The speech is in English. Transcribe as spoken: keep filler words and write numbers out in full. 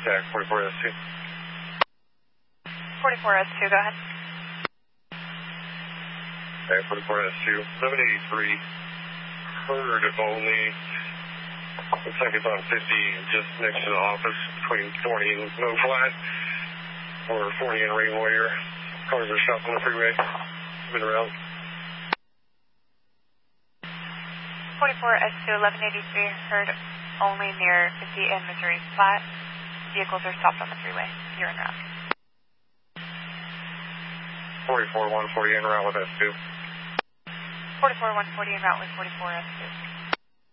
Jack, forty-four S two. forty-four S two, go ahead. Okay, forty-four S two. seven eighty-three, heard only, looks like it's on fifty, just next to the office, between forty and No Flat, or forty and Rain Warrior. Cars are stopped on the freeway, been around. forty-four S two, eleven eighty-three, heard only near fifty and Missouri Flat. Vehicles are stopped on the freeway. You're en route. forty-four one forty en route with S two. forty-four one forty en route with forty-four S two.